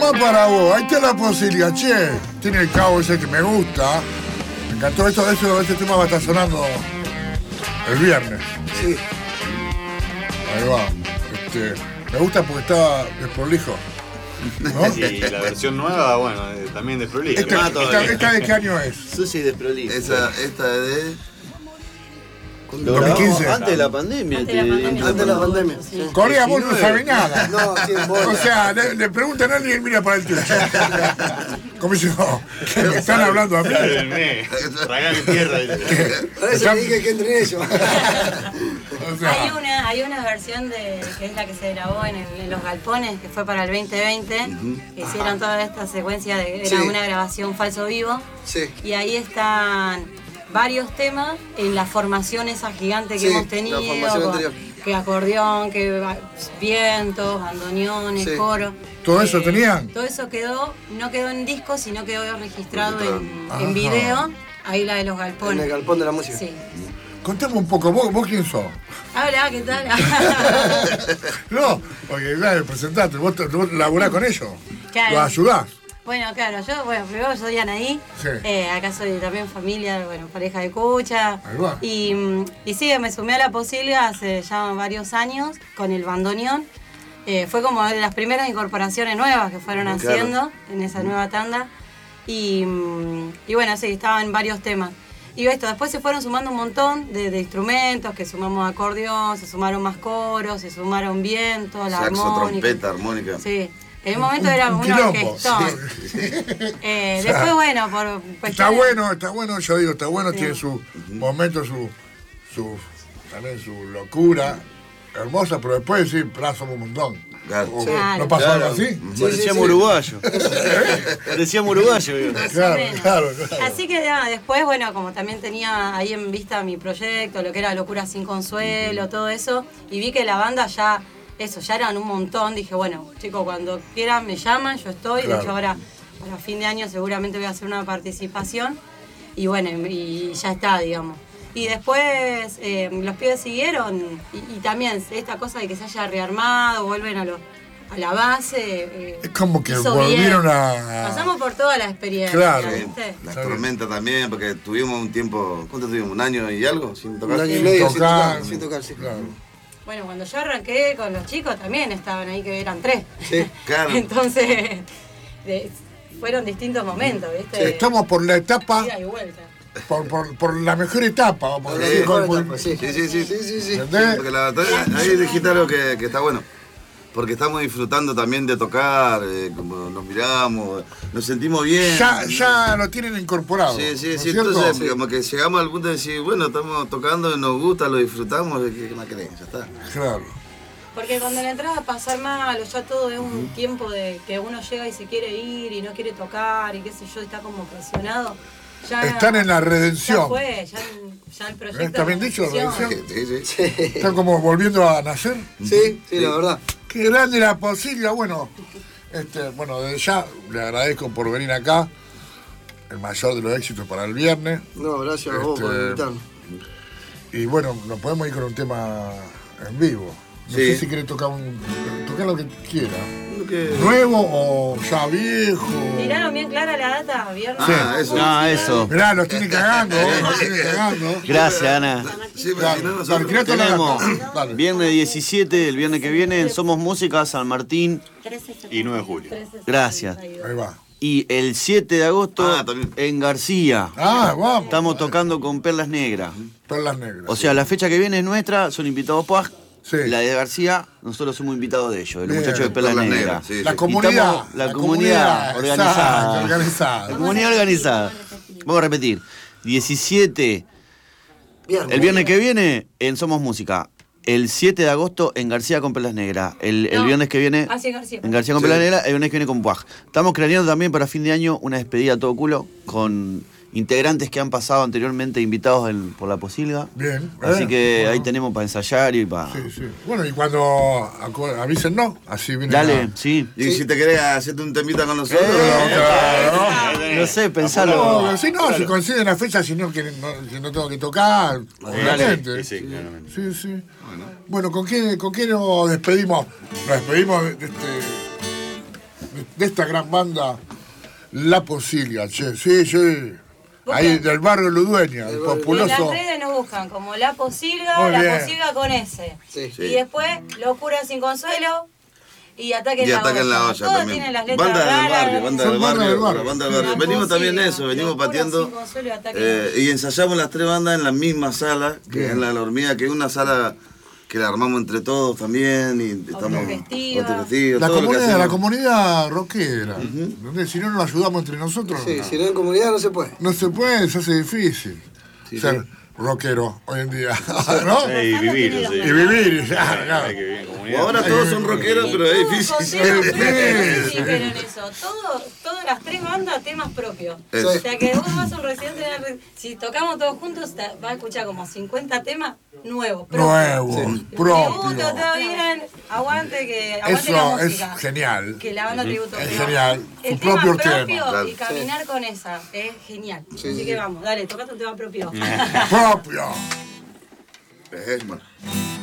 va para vos. Ahí está la posibilidad, che. Tiene el cabo ese que me gusta. Me encantó este tema va a estar sonando el viernes. Sí. Ahí va. Me gusta porque está desprolijo. ¿No? Y la versión nueva, bueno, también desprolija. ¿Esta de qué año es? Susi desprolijo. Esta es de... 2015. Antes de la pandemia. Antes de la pandemia. Sí. Corea, vos no sabés nada. No, sí, O sea, le preguntan a alguien y mira para el techo. Como si no, que me están hablando a mí. Tragame tierra. Por eso le dije que entre ellos. O sea, Hay una versión que es la que se grabó en Los Galpones, que fue para el 2020, que hicieron toda esta secuencia era una grabación falso vivo. Sí. Y ahí están varios temas en la formación esa gigante que hemos tenido, la formación anterior. que acordeón, que vientos, bandoneones, coro. ¿todo eso tenían? Todo eso no quedó en disco, sino quedó registrado Ajá. en video. Ahí la de Los En Galpones. el galpón de la música. Sí. Contame un poco, ¿vos quién sos? Hola, ¿qué tal? No, porque claro, presentaste, vos laburás con ellos. Claro. Los ayudás. Bueno, claro, primero soy Anaí, Sí. acá soy también familia, pareja de Cucha. Ahí va. Y sí, me sumé a la Posilga hace ya varios años con el bandoneón. Fue como de las primeras incorporaciones nuevas que fueron haciendo en esa nueva tanda. Y bueno, sí, estaba en varios temas. Y después se fueron sumando un montón de instrumentos, que sumamos acordeón, se sumaron más coros, se sumaron vientos, la Saxo, armónica. trompeta, armónica. Sí. En un momento era un quilombo, orquestón. sí. Después, bueno, por Está cuestiones... bueno, yo digo, está bueno, Sí. tiene su momento, también su locura hermosa, pero después sí, somos un montón. Claro. O- Sí. ¿No pasó algo así? Parecíamos uruguayo. Parecíamos uruguayo. Claro, menos. claro. Así que después, bueno, como también tenía ahí en vista mi proyecto, lo que era Locura Sin Consuelo, todo eso, y vi que la banda ya eran un montón, dije, bueno, chicos, cuando quieran me llaman, yo estoy, Claro. de hecho ahora, para fin de año seguramente voy a hacer una participación, y bueno, y ya está, digamos. Y después los pibes siguieron, y también esta cosa de que se haya rearmado, vuelven a la base. Es como que hizo volvieron bien. a... Pasamos por toda la experiencia, Claro. ¿viste? Las tormentas también, porque tuvimos un tiempo, ¿cuánto tuvimos? ¿Un año y algo sin tocar? Un año y medio sin tocar, tocar, sin tocar, sí. Claro. Bueno, cuando yo arranqué con los chicos también estaban ahí, que eran 3. Sí, claro. Entonces, fueron distintos momentos, ¿viste? Estamos por la etapa, Ida y vuelta. por la mejor etapa, vamos a Por la decir. mejor por- etapa, sí. Sí. ¿Entendés? Porque la batalla, ahí dijiste algo que está bueno. Porque estamos disfrutando también de tocar, como nos miramos, nos sentimos bien. Ya lo tienen incorporado. Sí, ¿no es cierto? entonces como que llegamos al punto de decir, bueno, estamos tocando, nos gusta, lo disfrutamos, ¿qué más querés? Ya está. Claro. Porque cuando le entras a pasar mal, o ya todo es un tiempo de que uno llega y se quiere ir y no quiere tocar y qué sé yo, está como presionado. Ya Están en la redención. Ya fue, ya el proyecto. ¿Está bien dicho, redención. redención? Sí. Están como volviendo a nacer. Sí, la verdad. Qué grande la posibilidad. Bueno, desde ya le agradezco por venir acá. El mayor de los éxitos para el viernes. No, gracias a vos por invitarme. Y bueno, nos podemos ir con un tema en vivo. No Sí. sé si querés tocar lo que quiera. ¿Nuevo o ya viejo? ¿Tiraron bien clara la data, viernes? Ah, eso. No, eso. Mirá, los tiene cagando, los tiene cagando. Gracias, Ana. Sí, pero si no, Dale, nosotros... tirate la Tenemos data. Dale. viernes 17, el viernes que viene, en Somos Música, San Martín. Y 9 de julio. Gracias. Ahí va. Y el 7 de agosto también. en García. Vamos. Estamos tocando con Perlas Negras. Perlas negras. O sea, la fecha que viene es nuestra, son invitados PAG. Sí. La de García, nosotros somos invitados de ellos, de los Bien. muchachos de Perlas Perlas Negras. Negras, sí. La Y comunidad. estamos- la comunidad organizada. exacto, organizada. La comunidad organizada. Vamos a repetir. 17, el viernes que viene, en Somos Música. El 7 de agosto en García con Perlas Negras. El No. viernes que viene Ah, sí, García. en García con Perlas Negras. El viernes que viene con Puaj. Estamos craneando también para fin de año una despedida a todo culo con integrantes que han pasado anteriormente invitados por la Posilga. Bien. Así que bueno. ahí tenemos para ensayar y para... Sí, sí. Bueno, y cuando avisen, no, así viene. Dale, sí. Y si te querés hacerte un temita con nosotros... No sé, pensalo. No, si coinciden las fechas, si no tengo que tocar. Obviamente. Sí, claramente. Sí, sí. Bueno, ¿con qué nos despedimos? Nos despedimos de de esta gran banda, La Posilia, che. Sí. Ahí del barrio Ludueña, el En populoso. las redes nos buscan como La Posilga, Muy La bien. Posilga con S. Sí. Sí. Y después Locura sin consuelo y Ataquen Y la Ataquen la Olla Todos también. tienen las letras Banda del raras. barrio, banda Son del banda del barrio, barrio. banda del barrio. La Venimos también Posilga, eso, venimos Locura pateando. sin consuelo y Ataquen la Olla. Y ensayamos las 3 bandas en la misma sala, que Bien. es la de la Hormiga, que es una sala que la armamos entre todos también. Y estamos Autogestiva. autogestivos, La todo lo que comunidad, hacemos. rockera. ¿Entendés? Si no nos ayudamos entre nosotros, Sí, si no en comunidad no se puede. no se puede, se hace difícil ser rockero hoy en día. ¿No? Y vivir, sí. Y vivir, claro. Hay que vivir en O comunidad. ahora todos son rockeros, pero es Todos difícil. con temas propios, no sé si Sí. vieron eso. Todas las 3 bandas, temas propios. Eso. O sea que vos vas a un residente, si tocamos todos juntos, vas a escuchar como 50 temas nuevos. Nuevo, Tributo, propio. todo bien, aguante la Eso es música. genial. Que la banda tributo. Es pero genial, El su tema propio propio tema, claro. y caminar con esa es genial. Sí, Así sí, que sí. vamos, dale, tocate un tema propio. Propio. Bueno.